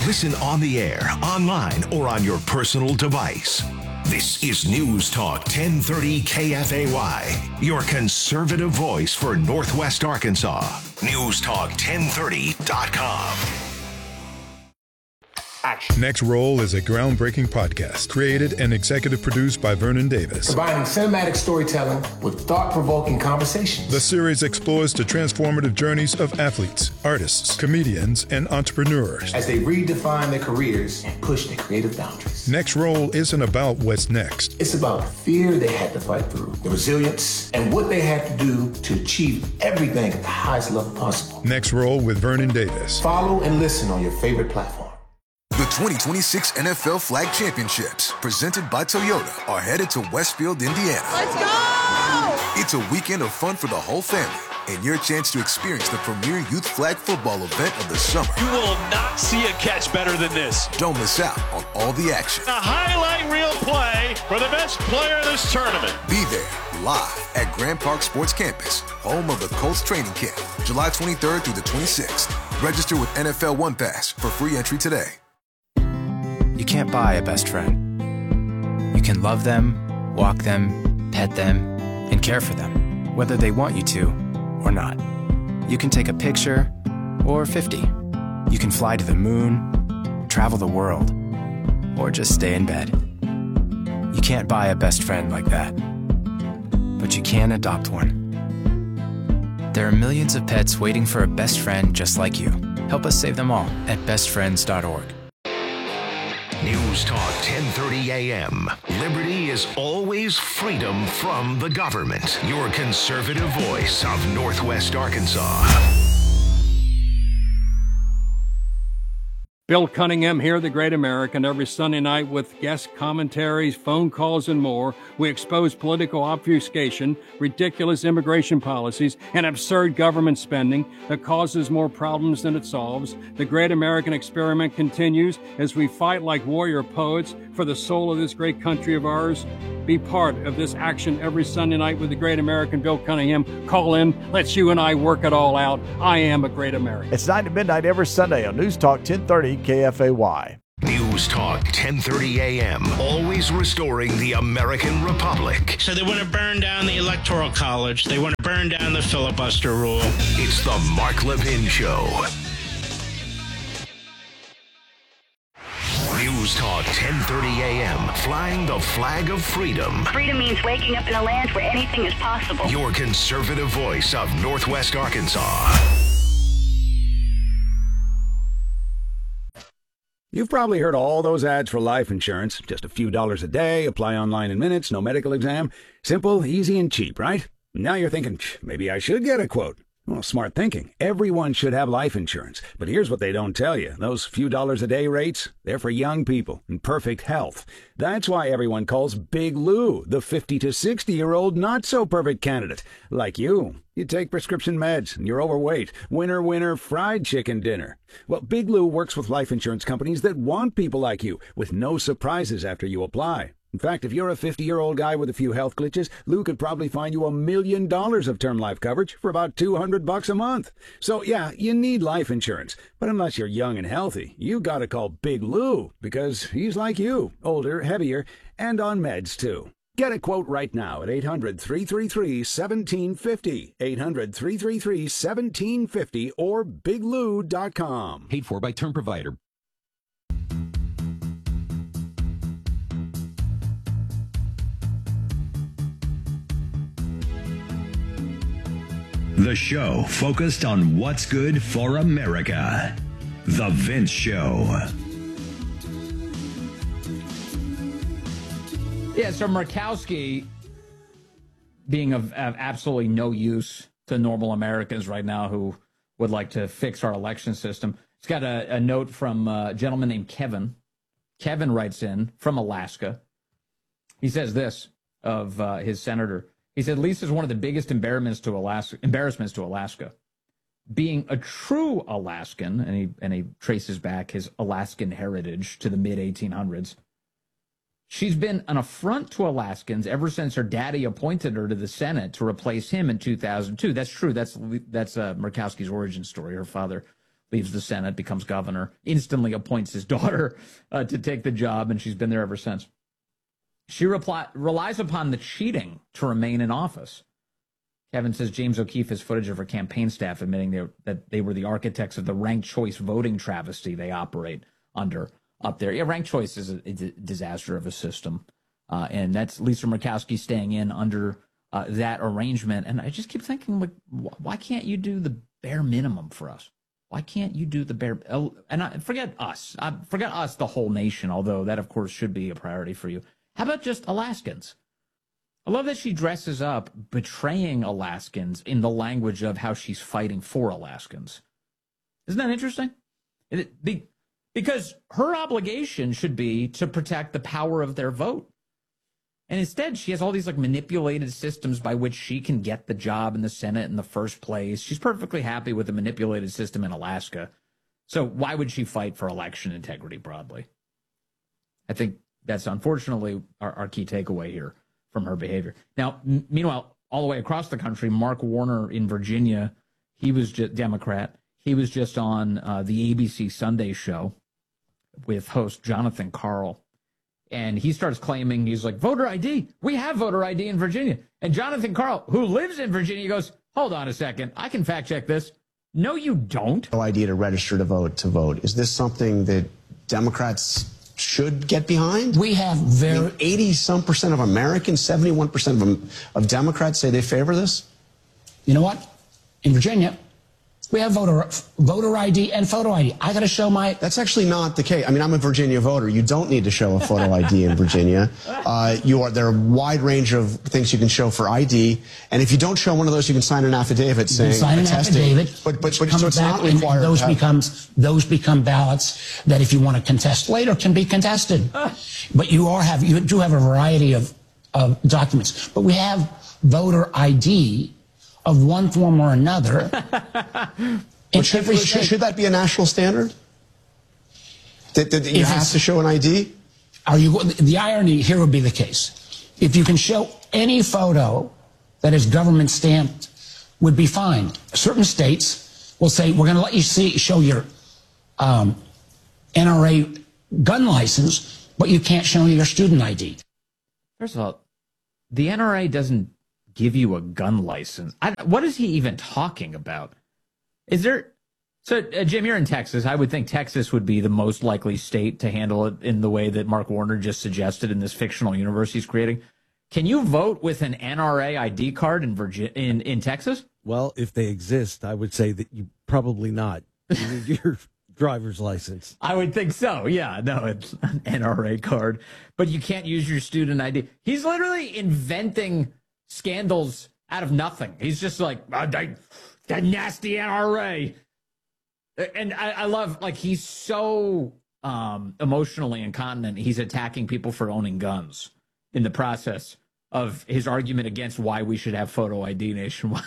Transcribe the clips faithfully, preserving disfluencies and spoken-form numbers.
Listen on the air, online, or on your personal device. This is News Talk ten thirty K F A Y, your conservative voice for Northwest Arkansas. News Talk ten thirty dot com. Action. Next Roll is a groundbreaking podcast created and executive produced by Vernon Davis. Combining cinematic storytelling with thought-provoking conversations. The series explores the transformative journeys of athletes, artists, comedians, and entrepreneurs as they redefine their careers and push their creative boundaries. Next Roll isn't about what's next. It's about the fear they had to fight through, the resilience, and what they had to do to achieve everything at the highest level possible. Next Roll with Vernon Davis. Follow and listen on your favorite platform. The twenty twenty-six N F L Flag Championships, presented by Toyota, are headed to Westfield, Indiana. Let's go! It's a weekend of fun for the whole family and your chance to experience the premier youth flag football event of the summer. You will not see a catch better than this. Don't miss out on all the action. A highlight reel play for the best player of this tournament. Be there live at Grand Park Sports Campus, home of the Colts training camp, July twenty-third through the twenty-sixth. Register with N F L One Pass for free entry today. You can't buy a best friend. You can love them, walk them, pet them, and care for them, whether they want you to or not. You can take a picture or fifty. You can fly to the moon, travel the world, or just stay in bed. You can't buy a best friend like that, but you can adopt one. There are millions of pets waiting for a best friend just like you. Help us save them all at best friends dot org. News Talk ten thirty A M. Liberty is always freedom from the government. Your conservative voice of Northwest Arkansas. Bill Cunningham here, the Great American, every Sunday night with guest commentaries, phone calls, and more. We expose political obfuscation, ridiculous immigration policies, and absurd government spending that causes more problems than it solves. The Great American experiment continues as we fight like warrior poets for the soul of this great country of ours. Be part of this action every Sunday night with the Great American, Bill Cunningham. Call in. Let's you and I work it all out. I am a Great American. It's nine to midnight every Sunday on News Talk ten thirty K F A Y. News Talk ten thirty A M. Always restoring the American Republic. So they want to burn down the Electoral College. They want to burn down the filibuster rule. It's the Mark Levin Show. News Talk ten thirty A M. Flying the flag of freedom. Freedom means waking up in a land where anything is possible. Your conservative voice of Northwest Arkansas. You've probably heard all those ads for life insurance. Just a few dollars a day, apply online in minutes, no medical exam. Simple, easy, and cheap, right? Now you're thinking, maybe I should get a quote. Well, smart thinking. Everyone should have life insurance. But here's what they don't tell you. Those few dollars a day rates, they're for young people in perfect health. That's why everyone calls Big Lou the fifty to sixty-year-old not-so-perfect candidate. Like you. You take prescription meds, and you're overweight. Winner, winner, fried chicken dinner. Well, Big Lou works with life insurance companies that want people like you, with no surprises after you apply. In fact, if you're a fifty-year-old guy with a few health glitches, Lou could probably find you a million dollars of term life coverage for about two hundred bucks a month. So, yeah, you need life insurance. But unless you're young and healthy, you gotta call Big Lou, because he's like you, older, heavier, and on meds, too. Get a quote right now at eight hundred, three three three, one seven five zero, eight hundred, three three three, one seven five zero, or big lou dot com. Paid for by term provider. The show focused on what's good for America. The Vince Show. Yeah, so Murkowski being of, of absolutely no use to normal Americans right now who would like to fix our election system. He's got a, a note from a gentleman named Kevin. Kevin writes in from Alaska. He says this of uh, his senator. He said, Lisa's one of the biggest embarrassments to Alaska, embarrassments to Alaska. Being a true Alaskan, and he, and he traces back his Alaskan heritage to the mid eighteen hundreds, she's been an affront to Alaskans ever since her daddy appointed her to the Senate to replace him in two thousand two. That's true. That's that's uh, Murkowski's origin story. Her father leaves the Senate, becomes governor, instantly appoints his daughter uh, to take the job, and she's been there ever since. She reply, relies upon the cheating to remain in office. Kevin says James O'Keefe has footage of her campaign staff admitting they, that they were the architects of the ranked choice voting travesty they operate under up there. Yeah, ranked choice is a, a disaster of a system. Uh, and that's Lisa Murkowski staying in under uh, that arrangement. And I just keep thinking, like, why can't you do the bare minimum for us? Why can't you do the bare... And I, forget us. I, forget us, the whole nation, although that, of course, should be a priority for you. How about just Alaskans? I love that she dresses up betraying Alaskans in the language of how she's fighting for Alaskans. Isn't that interesting? It, be, because her obligation should be to protect the power of their vote. And instead, she has all these like manipulated systems by which she can get the job in the Senate in the first place. She's perfectly happy with the manipulated system in Alaska. So why would she fight for election integrity broadly? I think that's unfortunately our, our key takeaway here from her behavior. Now, m- meanwhile, all the way across the country, Mark Warner in Virginia, he was just Democrat. He was just on uh, the A B C Sunday show with host Jonathan Karl. And he starts claiming, he's like, voter I D. We have voter I D in Virginia. And Jonathan Karl, who lives in Virginia, goes, hold on a second. I can fact check this. No, you don't. No I D to register to vote to vote. Is this something that Democrats should get behind? We have very... I mean, eighty some percent of Americans, seventy-one percent of, them, of Democrats say they favor this? You know what? In Virginia, we have voter voter I D and photo I D. I got to show my... That's actually not the case. I mean, I'm a Virginia voter. You don't need to show a photo I D in Virginia. Uh, you are, there are a wide range of things you can show for I D. And if you don't show one of those, you can sign an affidavit you saying... sign an attesting. affidavit. But, but, but so it's not required. Those, have... becomes, those become ballots that if you want to contest later can be contested. But you, are have, you do have a variety of, of documents. But we have voter I D of one form or another... But should, should, should that be a national standard? That, that you have to show an I D? Are you, the irony here would be the case. If you can show any photo that is government stamped, would be fine. Certain states will say, we're going to let you see show your um, N R A gun license, but you can't show your student I D. First of all, the N R A doesn't give you a gun license. I, what is he even talking about? Is there, so uh, Jim, you're in Texas. I would think Texas would be the most likely state to handle it in the way that Mark Warner just suggested in this fictional universe he's creating. Can you vote with an N R A I D card in Virginia, in, in Texas? Well, if they exist, I would say that you probably not. You need your driver's license. I would think so. Yeah, no, it's an N R A card, but you can't use your student I D. He's literally inventing scandals out of nothing. He's just like, oh, they, that nasty N R A. And I, I love, like, he's so um, emotionally incontinent. He's attacking people for owning guns in the process of his argument against why we should have photo I D nationwide.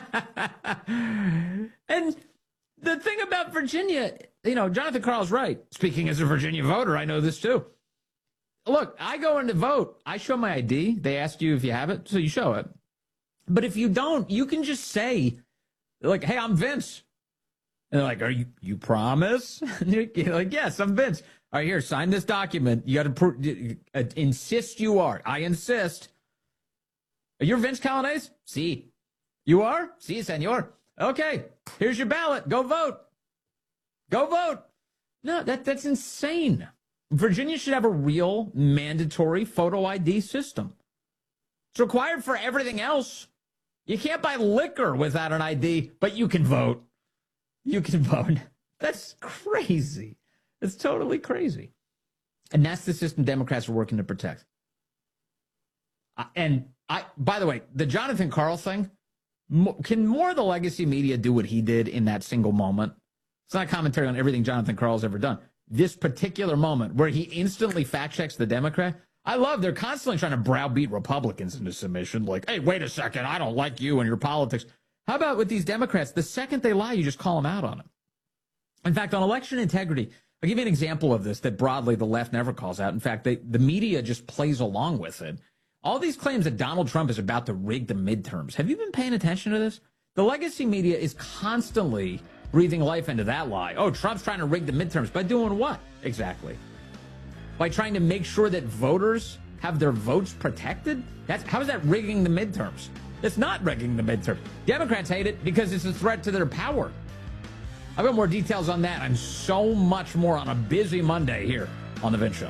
And the thing about Virginia, you know, Jonathan Karl's right. Speaking as a Virginia voter, I know this too. Look, I go in to vote. I show my I D. They ask you if you have it, so you show it. But if you don't, you can just say, like, hey, I'm Vince. And they're like, are you, you promise? And you're like, yes, I'm Vince. All right, here, sign this document. You got to pr- uh, insist you are. I insist. You're Vince Calanese? Si. You are? Si, senor. Okay, here's your ballot. Go vote. Go vote. No, that that's insane. Virginia should have a real mandatory photo I D system. It's required for everything else. You can't buy liquor without an I D, but you can vote. You can vote. That's crazy. It's totally crazy. And that's the system Democrats are working to protect. Uh, and I, by the way, the Jonathan Karl thing, mo- can more of the legacy media do what he did in that single moment? It's not commentary on everything Jonathan Karl's ever done. This particular moment where he instantly fact checks the Democrat, I love they're constantly trying to browbeat Republicans into submission. Like, hey, wait a second, I don't like you and your politics. How about with these Democrats? The second they lie, you just call them out on it. In fact, on election integrity, I'll give you an example of this that broadly the left never calls out. In fact, they, the media just plays along with it. All these claims that Donald Trump is about to rig the midterms. Have you been paying attention to this? The legacy media is constantly breathing life into that lie. Oh, Trump's trying to rig the midterms. By doing what? Exactly. By trying to make sure that voters have their votes protected? That's how is that rigging the midterms? It's not rigging the midterms. Democrats hate it because it's a threat to their power. I've got more details on that and so much more on a busy Monday here on The Vince Show.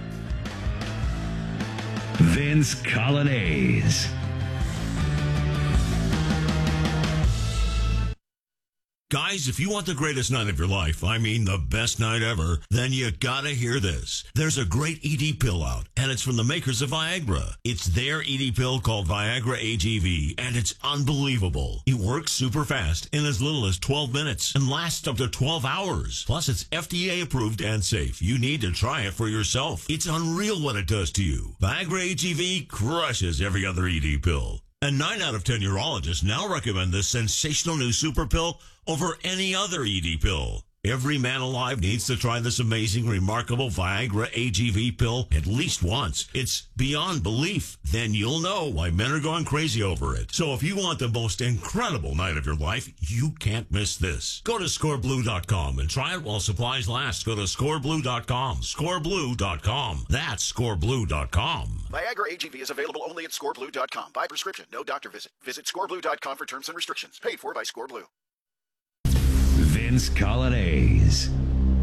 Vince Colonnese. Guys, if you want the greatest night of your life, I mean the best night ever, then you gotta hear this. There's a great E D pill out, and it's from the makers of Viagra. It's their E D pill called Viagra A G V, and it's unbelievable. It works super fast in as little as twelve minutes and lasts up to twelve hours. Plus, it's F D A approved and safe. You need to try it for yourself. It's unreal what it does to you. Viagra A G V crushes every other E D pill. And nine out of ten urologists now recommend this sensational new super pill over any other E D pill. Every man alive needs to try this amazing, remarkable Viagra A G V pill at least once. It's beyond belief. Then you'll know why men are going crazy over it. So if you want the most incredible night of your life, you can't miss this. Go to score blue dot com and try it while supplies last. Go to score blue dot com. score blue dot com. That's score blue dot com. Viagra A G V is available only at score blue dot com. By prescription, no doctor visit. Visit score blue dot com for terms and restrictions. Paid for by ScoreBlue. Vince Colonnese.